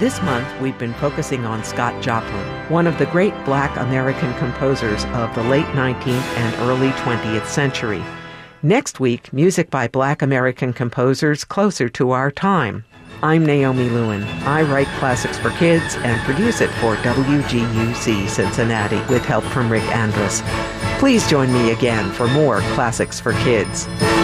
This month, we've been focusing on Scott Joplin, one of the great Black American composers of the late 19th and early 20th century. Next week, music by Black American composers closer to our time. I'm Naomi Lewin. I write classics for kids and produce it for WGUC Cincinnati with help from Rick Andrus. Please join me again for more Classics for Kids.